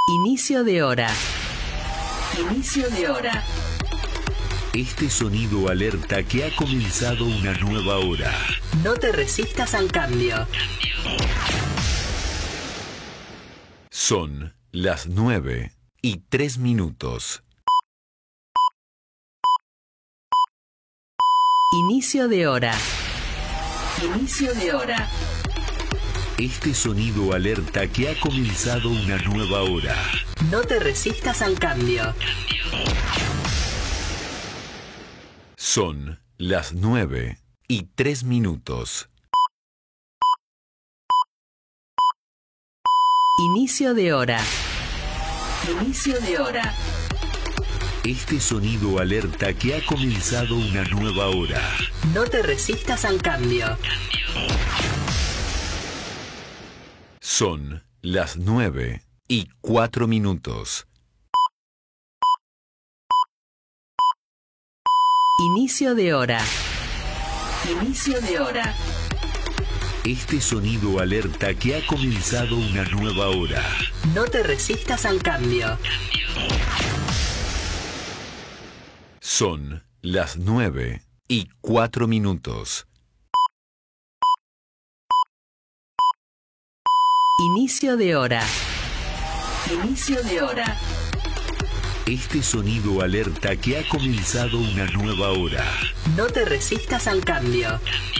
Inicio de hora. Inicio de hora. Este sonido alerta que ha comenzado una nueva hora. No te resistas al cambio. Son las 9:03. Inicio de hora. Inicio de hora. Este sonido alerta que ha comenzado una nueva hora. No te resistas al cambio. Son las 9:03. Inicio de hora. Inicio de hora. Este sonido alerta que ha comenzado una nueva hora. No te resistas al cambio. Son las 9:04. Inicio de hora. Inicio de hora. Este sonido alerta que ha comenzado una nueva hora. No te resistas al cambio. Son las 9:04. Inicio de hora. Inicio de hora. Este sonido alerta que ha comenzado una nueva hora. No te resistas al cambio.